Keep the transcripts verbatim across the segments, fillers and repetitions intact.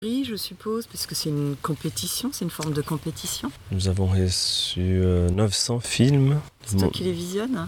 Oui, je suppose, parce que c'est une compétition, c'est une forme de compétition. Nous avons reçu euh, neuf cents films. C'est toi qui les visionnes?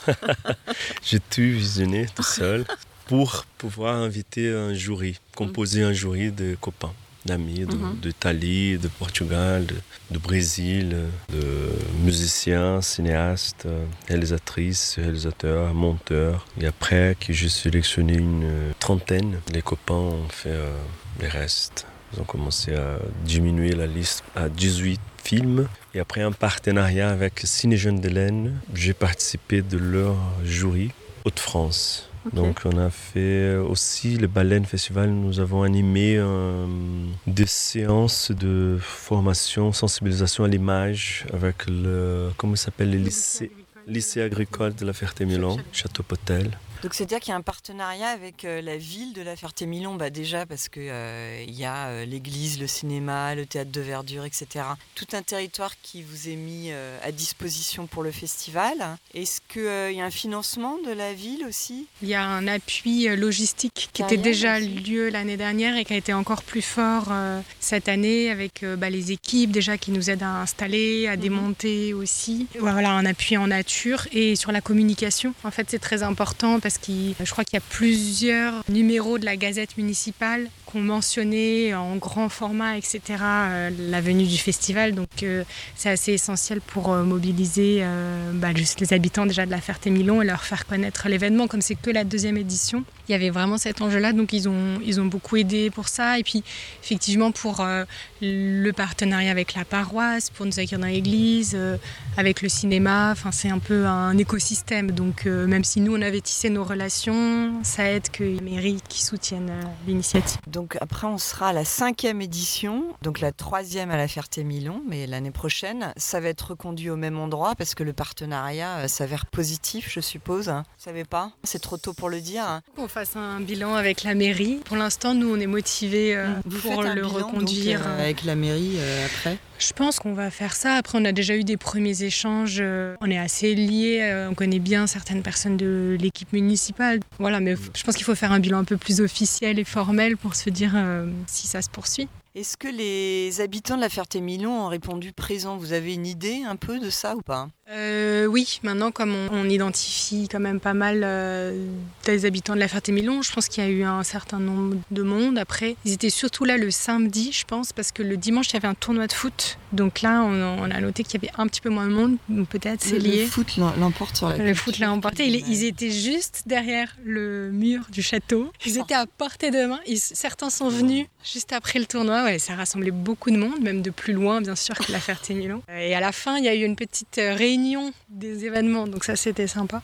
J'ai tout visionné tout seul pour pouvoir inviter un jury, composer un jury de copains, d'amis, de, mm-hmm. d'Italie, de Portugal, de, de Brésil, de musiciens, cinéastes, réalisatrices, réalisateurs, monteurs. Et après que j'ai sélectionné une trentaine, les copains ont fait euh, les restes. Ils ont commencé à diminuer la liste à dix-huit films. Et après un partenariat avec Ciné Jeunes de l'Aisne, j'ai participé de leur jury Hauts-de-France. Okay. Donc on a fait aussi le Baleine Festival, nous avons animé euh, des séances de formation, sensibilisation à l'image avec le, comment ça s'appelle, le lycée, lycée agricole de La Ferté-Milon, Château-Potel. Donc c'est-à-dire qu'il y a un partenariat avec euh, la ville de La Ferté-Milon, bah déjà parce qu'il euh, y a euh, l'église, le cinéma, le théâtre de verdure, et cetera. Tout un territoire qui vous est mis euh, à disposition pour le festival. Est-ce qu'il euh, y a un financement de la ville aussi ? Il y a un appui logistique qui était déjà lieu l'année dernière et qui a été encore plus fort euh, cette année avec euh, bah, les équipes déjà qui nous aident à installer, à démonter mmh. aussi. Voilà, un appui en nature et sur la communication. En fait, c'est très important parce que je crois qu'il y a plusieurs numéros de la Gazette municipale qui ont mentionné en grand format, et cetera, euh, la venue du festival. Donc euh, c'est assez essentiel pour euh, mobiliser euh, bah, juste les habitants déjà de La Ferté-Milon et leur faire connaître l'événement. Comme c'est que la deuxième édition, il y avait vraiment cet enjeu-là. Donc ils ont, ils ont beaucoup aidé pour ça. Et puis effectivement pour euh, le partenariat avec la paroisse, pour nous accueillir dans l'église, euh, avec le cinéma. Enfin, c'est un peu un écosystème. Donc euh, même si nous on avait tissé nos relations, ça aide que les mairies qui soutiennent euh, l'initiative. Donc après on sera à la cinquième édition, donc la troisième à La Ferté-Milon, mais l'année prochaine, ça va être reconduit au même endroit parce que le partenariat euh, s'avère positif, je suppose. Vous savez pas ? C'est trop tôt pour le dire. On fasse un bilan avec la mairie. Pour l'instant, nous on est motivés euh, Vous pour faites un le bilan, reconduire. Donc, euh, avec la mairie euh, après ? Je pense qu'on va faire ça. Après, on a déjà eu des premiers échanges. On est assez liés. On connaît bien certaines personnes de l'équipe municipale. Voilà, mais je pense qu'il faut faire un bilan un peu plus officiel et formel pour se dire euh, si ça se poursuit. Est-ce que les habitants de La Ferté-Milon ont répondu présent ? Vous avez une idée un peu de ça ou pas ? euh, Oui, maintenant comme on, on identifie quand même pas mal euh, des habitants de La Ferté-Milon, je pense qu'il y a eu un certain nombre de monde. Après, ils étaient surtout là le samedi, je pense, parce que le dimanche, il y avait un tournoi de foot. Donc là, on, on a noté qu'il y avait un petit peu moins de monde, donc peut-être c'est le, lié. Le foot l'emporte sur la Le culture. foot l'a emporté. Ils, ils étaient juste derrière le mur du château. Ils étaient à portée de main. Ils, certains sont venus juste après le tournoi. Ouais, ça rassemblait beaucoup de monde, même de plus loin, bien sûr, que La Ferté-Milon. Et à la fin, il y a eu une petite réunion des événements, donc ça, c'était sympa.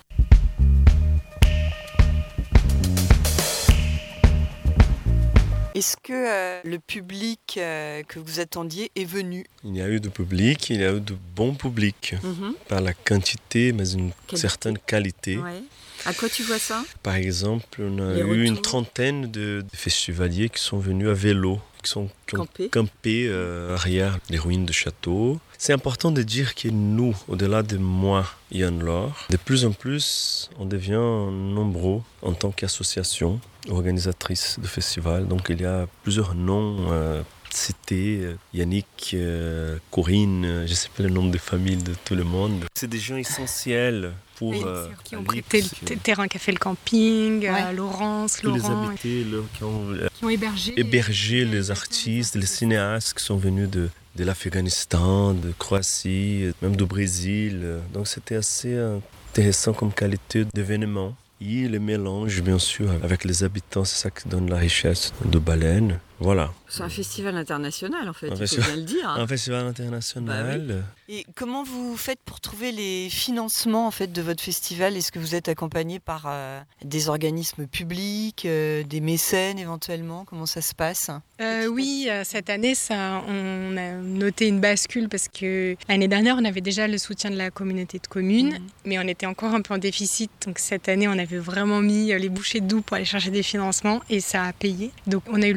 Est-ce que euh, le public euh, que vous attendiez est venu ? Il y a eu du public, il y a eu de bons publics, mm-hmm. par la quantité, mais une qualité. certaine qualité. Ouais. À quoi tu vois ça ? Par exemple, on a Les eu retours. une trentaine de, de festivaliers qui sont venus à vélo, qui sont qui ont campé, campé euh, arrière les ruines de château. C'est important de dire que nous, au-delà de moi et Anne-Laure, de plus en plus, on devient nombreux en tant qu'association organisatrice de festivals. Donc il y a plusieurs noms euh, cités, Yannick, euh, Corinne, je ne sais pas le nom de famille de tout le monde. C'est des gens essentiels. Pour, oui, euh, qui ont prêté le terrain qu'a fait le camping, ouais. euh, Laurence, tous Laurent. Les habités, là, qui ont, euh, qui ont hébergé, hébergé les, les artistes, les cinéastes qui sont venus de, de l'Afghanistan, de Croatie, même du Brésil. Donc c'était assez intéressant comme qualité d'événement. Et le mélange, bien sûr, avec les habitants, c'est ça qui donne la richesse de Baleine. Voilà. C'est un festival international, en fait, un il festival, faut bien le dire. Hein. Un festival international. Bah oui. Et comment vous faites pour trouver les financements en fait, de votre festival ? Est-ce que vous êtes accompagné par euh, des organismes publics, euh, des mécènes éventuellement ? Comment ça se passe ? euh, Oui, cette année, ça, on a noté une bascule parce que l'année dernière, on avait déjà le soutien de la communauté de communes, mmh. mais on était encore un peu en déficit. Donc cette année, on avait vraiment mis les bouchées doubles pour aller chercher des financements et ça a payé. Donc on a eu le soutien de la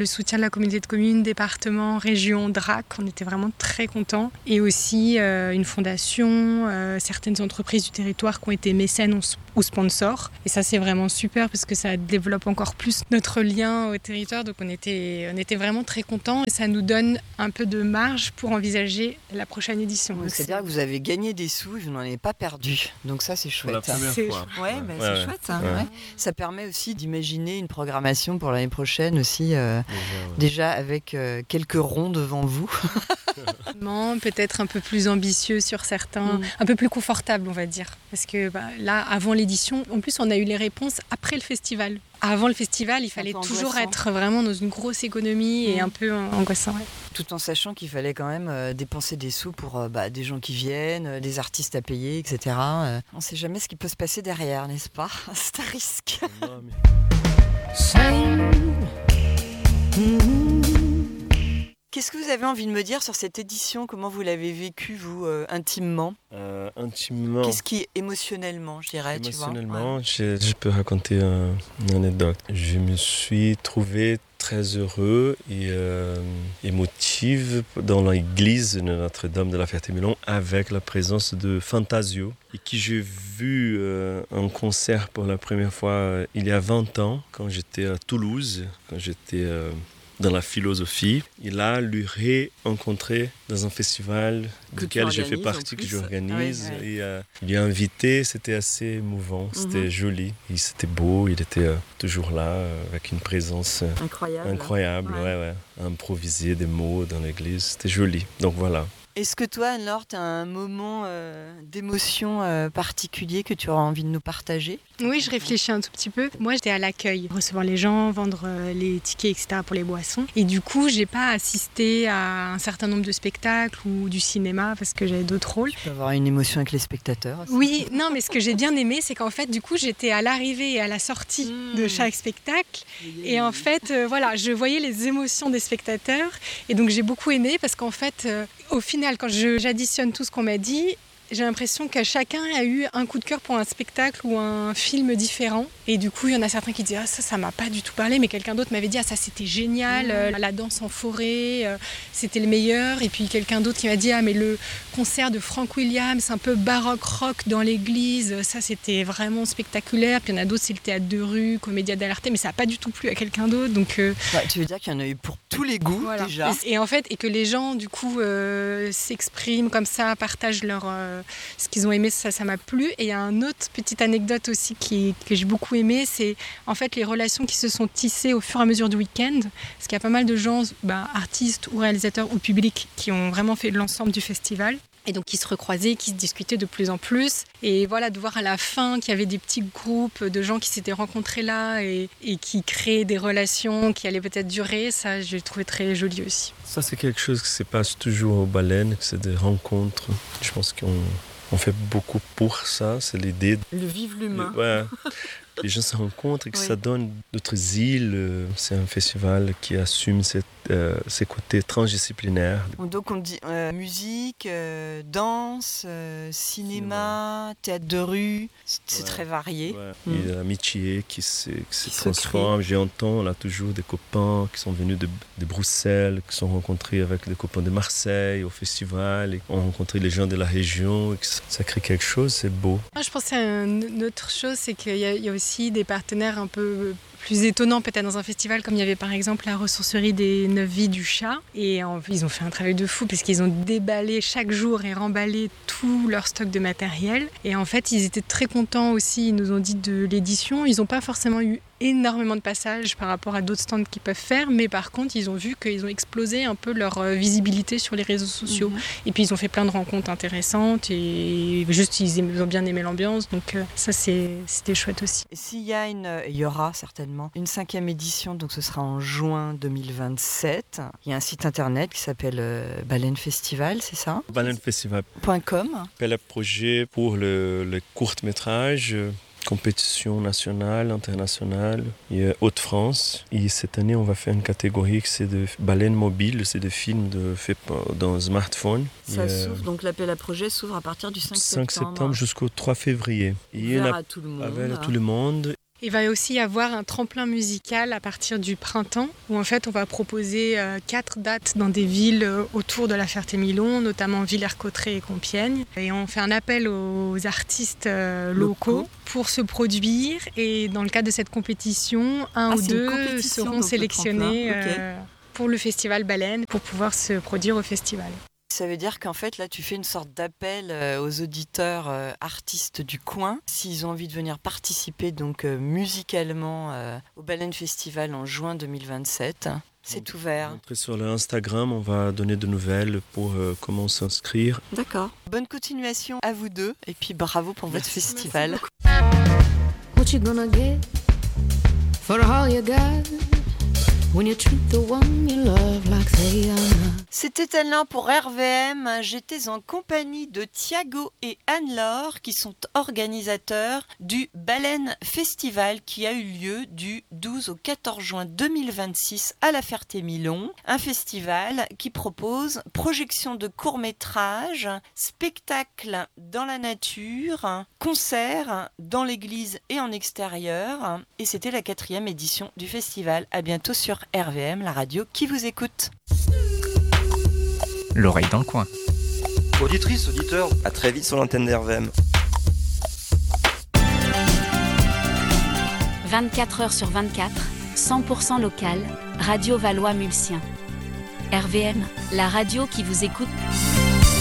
la communauté de communes, département, région, D R A C. On était vraiment très contents. Et aussi euh, une fondation, euh, certaines entreprises du territoire qui ont été mécènes ou, ou sponsors. Et ça, c'est vraiment super parce que ça développe encore plus notre lien au territoire. Donc on était, on était vraiment très contents et ça nous donne un peu de marge pour envisager la prochaine édition. Donc, c'est-à-dire que vous avez gagné des sous et vous n'en avez pas perdu. Donc ça, c'est chouette. Pour la première C'est fois. Ouais, bah, Ouais, c'est ouais. chouette. Hein, Ouais. ouais. Ça permet aussi d'imaginer une programmation pour l'année prochaine aussi, euh, Déjà, ouais. déjà avec euh, quelques ronds devant vous. Peut-être un peu plus ambitieux sur certains, Mm. un peu plus confortable, on va dire. Parce que bah, là, avant l'édition, en plus, on a eu les réponses après le festival. Avant le festival, il fallait peu toujours angoissant. être vraiment dans une grosse économie et Mm. un peu angoissant. Ouais. Tout en sachant qu'il fallait quand même euh, dépenser des sous pour euh, bah, des gens qui viennent, euh, des artistes à payer, et cetera. Euh, on ne sait jamais ce qui peut se passer derrière, n'est-ce pas? C'est un risque. Non, mais- Qu'est-ce que vous avez envie de me dire sur cette édition? Comment vous l'avez vécue, vous, euh, intimement? Euh, intimement. Qu'est-ce qui, émotionnellement, je dirais, tu vois? Émotionnellement, Ouais. je, je peux raconter un- une anecdote. Je me suis trouvé très heureux et euh, émotif dans l'église de Notre-Dame de la Ferté-Milon avec la présence de Fantasio, et qui j'ai vu euh, en concert pour la première fois euh, il y a vingt ans, quand j'étais à Toulouse, quand j'étais euh, dans la philosophie. Et là, lui rencontré dans un festival Que tu duquel j'ai fait organises, partie, en que plus. j'organise. Ah oui, oui. Et euh, il a invité, c'était assez émouvant, c'était Mhm. joli. Et c'était beau, il était euh, toujours là, euh, avec une présence euh, Incroyable. incroyable, Ouais. ouais, ouais. À improviser des mots dans l'église, c'était joli. Donc voilà. Est-ce que toi, Anne-Laure, tu as un moment euh, d'émotion euh, particulier que tu auras envie de nous partager? Oui, je réfléchis un tout petit peu. Moi, j'étais à l'accueil, recevoir les gens, vendre euh, les tickets, et cetera pour les boissons. Et du coup, j'ai pas assisté à un certain nombre de spectacles ou du cinéma parce que j'avais d'autres rôles. Tu peux avoir une émotion avec les spectateurs aussi. Oui, non, mais ce que j'ai bien aimé, c'est qu'en fait, du coup, j'étais à l'arrivée et à la sortie de Mmh. chaque spectacle. Et en fait, euh, voilà, je voyais les émotions des spectateurs. Et donc, j'ai beaucoup aimé parce qu'en fait, euh, au final, quand je- j'additionne tout ce qu'on m'a dit, j'ai l'impression que chacun a eu un coup de cœur pour un spectacle ou un film différent. Et du coup, il y en a certains qui disaient « Ah, ça, ça m'a pas du tout parlé », mais quelqu'un d'autre m'avait dit « Ah, ça, c'était génial, Mmh. euh, la danse en forêt, euh, c'était le meilleur ». Et puis quelqu'un d'autre qui m'a dit « Ah, mais le concert de Frank Williams, un peu baroque rock dans l'église, ça, c'était vraiment spectaculaire ». Puis il y en a d'autres, c'est le théâtre de rue, Commedia dell'arte, mais ça n'a pas du tout plu à quelqu'un d'autre. Donc, euh, Ouais, tu veux dire qu'il y en a eu pour tous les goûts, voilà. déjà. Et, et en fait, et que les gens, du coup, euh, s'expriment comme ça, partagent leur, euh, ce qu'ils ont aimé, ça, ça m'a plu. Et il y a une autre petite anecdote aussi qui, que j'ai beaucoup aimé, c'est en fait les relations qui se sont tissées au fur et à mesure du week-end. Parce qu'il y a pas mal de gens, bah, artistes ou réalisateurs ou publics, qui ont vraiment fait l'ensemble du festival. Et donc, qui se recroisaient, qui se discutaient de plus en plus. Et voilà, de voir à la fin qu'il y avait des petits groupes de gens qui s'étaient rencontrés là et, et qui créaient des relations qui allaient peut-être durer, ça, j'ai trouvé très joli aussi. Ça, c'est quelque chose qui se passe toujours aux baleines, c'est des rencontres. Je pense qu'on on fait beaucoup pour ça, c'est l'idée. Le vive l'humain. Ouais. Les gens se rencontrent et que Oui. ça donne d'autres îles. euh, C'est un festival qui assume cette, euh, ses côtés transdisciplinaires. Donc on dit euh, musique, euh, danse, euh, cinéma, théâtre de rue, c'est c'est Ouais. très varié. Ouais. Mm. Il y a l'amitié qui se, qui se Qui se transforme. J'entends, on a toujours des copains qui sont venus de, de Bruxelles, qui sont rencontrés avec des copains de Marseille au festival, et ont rencontré les gens de la région. Et que ça, ça crée quelque chose, c'est beau. Moi, je pensais à une autre chose, c'est qu'il y, a- il y a aussi des partenaires un peu plus étonnants peut-être dans un festival, comme il y avait par exemple la ressourcerie des Neuf Vies du Chat. Et en- ils ont fait un travail de fou puisqu'ils ont déballé chaque jour et remballé tout leur stock de matériel. Et en fait, ils étaient très contents aussi, ils nous ont dit de l'édition. Ils n'ont pas forcément eu énormément de passages par rapport à d'autres stands qu'ils peuvent faire, mais par contre, ils ont vu qu'ils ont explosé un peu leur euh, visibilité sur les réseaux sociaux. Mhm. Et puis, ils ont fait plein de rencontres intéressantes et juste, ils aiment- ils ont bien aimé l'ambiance. Donc, euh, ça, c'est- c'était chouette aussi. Et s'il y a une, euh, il y aura certainement une cinquième édition, donc ce sera en juin deux mille vingt-sept. Il y a un site internet qui s'appelle euh, Baleine Festival, c'est ça? Baleine Festival, .com. appel à projet pour le, le court-métrage, euh, compétition nationale, internationale, et euh, Hauts-de-France. Et cette année, on va faire une catégorie qui c'est de baleines mobiles, c'est des films de, faits par- dans un smartphone. Ça Et, euh, s'ouvre, donc l'appel à projet s'ouvre à partir du cinq cinq septembre. septembre jusqu'au trois février. Et il y en Ouvert a à tout le monde. avec tout le monde. Il va aussi y avoir un tremplin musical à partir du printemps où en fait on va proposer euh, quatre dates dans des villes euh, autour de la Ferté-Milon, notamment Villers-Cotterêts et Compiègne. Et on fait un appel aux artistes euh, locaux, locaux pour se produire et dans le cadre de cette compétition, un ah, ou deux seront sélectionnés okay. euh, pour le festival Baleine pour pouvoir se produire au festival. Ça veut dire qu'en fait, là, tu fais une sorte d'appel aux auditeurs euh, artistes du coin. S'ils ont envie de venir participer donc euh, musicalement euh, au Baleine Festival en juin deux mille vingt-sept, c'est donc, ouvert. Entrez sur le Instagram, on va donner de nouvelles pour euh, comment s'inscrire. D'accord. Bonne continuation à vous deux et puis bravo pour votre Merci. festival. What you gonna get for all you got? When you treat the one you love like they are not. C'était Alain pour R V M. J'étais en compagnie de Thiago et Anne-Laure qui sont organisateurs du Baleine Festival qui a eu lieu du douze au quatorze juin deux mille vingt-six à la Ferté-Milon. Un festival qui propose projection de courts-métrages, spectacles dans la nature, concerts dans l'église et en extérieur. Et c'était la quatrième édition du festival. À bientôt sur R V M, la radio qui vous écoute. L'oreille dans le coin. Auditrice, auditeur, à très vite sur l'antenne d'R V M. vingt-quatre heures sur vingt-quatre, cent pour cent local, Radio Valois-Mulsien. R V M, la radio qui vous écoute.